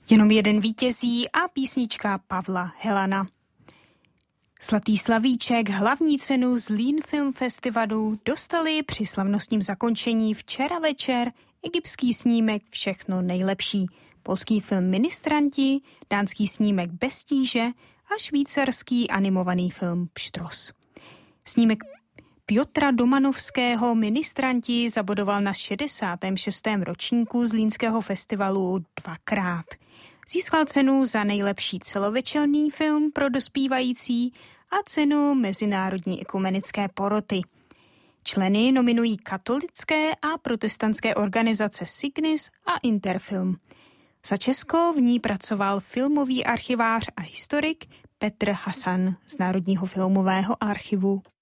Jenom jeden vítězí a písnička Pavla Helana. Zlatý slavíček, hlavní cenu Zlín Film Festivalu dostali při slavnostním zakončení včera večer egyptský snímek Všechno nejlepší, polský film Ministranti, dánský snímek Bez tíže a švýcarský animovaný film Pštros. Snímek Piotra Domanovského Ministranti zabodoval na 66. ročníku Zlínského festivalu 2krát. Získal cenu za nejlepší celovečerní film pro dospívající a cenu Mezinárodní ekumenické poroty. Členy nominují katolické a protestantské organizace Signis a Interfilm. Za Česko v ní pracoval filmový archivář a historik Petr Hasan z Národního filmového archivu